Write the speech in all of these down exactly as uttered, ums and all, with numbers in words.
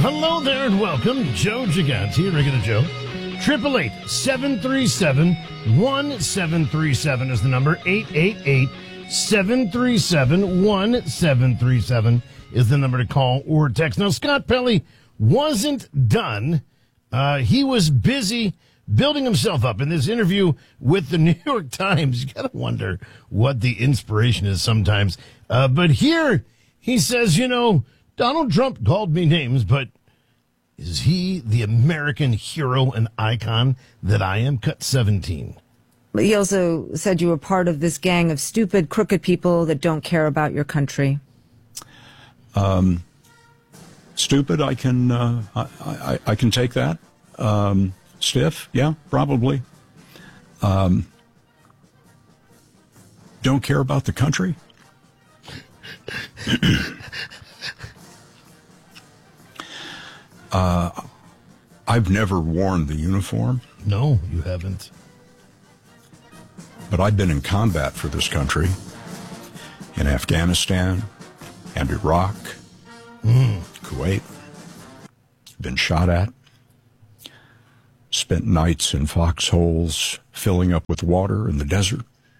Hello there and welcome. Joe Gigante, regular Joe. triple eight, seven three seven, one seven three seven is the number. eight eight eight, seven three seven, one seven three seven is the number to call or text. Now, Scott Pelley wasn't done. Uh, he was busy building himself up in this interview with the New York Times. You got to wonder what the inspiration is sometimes. Uh, but here he says, you know, Donald Trump called me names, but is he the American hero and icon that I am? Cut seventeen. He also said you were part of this gang of stupid, crooked people that don't care about your country. Um, stupid, I can uh, I, I, I can take that. Um, stiff, yeah, probably. Um, don't care about the country. uh, I've never worn the uniform. No, you haven't. But I've been in combat for this country, in Afghanistan and Iraq, mm. Kuwait, been shot at, spent nights in foxholes filling up with water in the desert.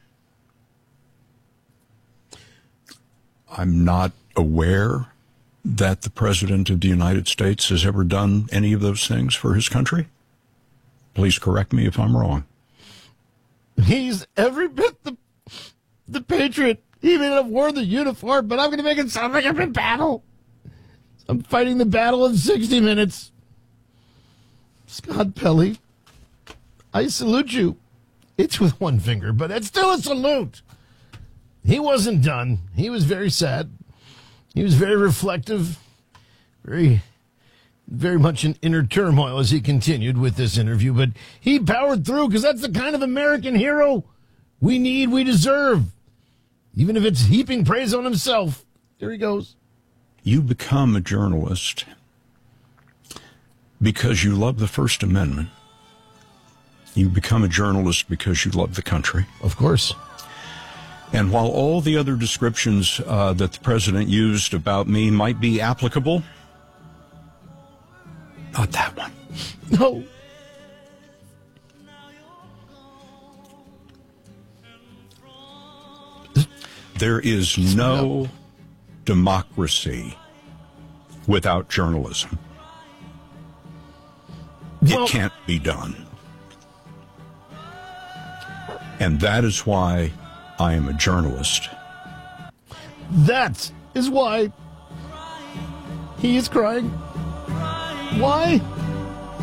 I'm not aware that the President of the United States has ever done any of those things for his country. Please correct me if I'm wrong. He's every bit the the patriot. He may not have worn the uniform, but I'm going to make it sound like I'm in battle. I'm fighting the battle in sixty minutes. Scott Pelley, I salute you. It's with one finger, but it's still a salute. He wasn't done. He was very sad. He was very reflective, very, very much in inner turmoil as he continued with this interview. But he powered through because that's the kind of American hero we need, we deserve, even if it's heaping praise on himself. Here he goes. You become a journalist because you love the First Amendment. You become a journalist because you love the country. Of course. And while all the other descriptions uh, that the president used about me might be applicable, not that one. No. There is no democracy without journalism. Well, it can't be done. And that is why I am a journalist. That is why he is crying. Why?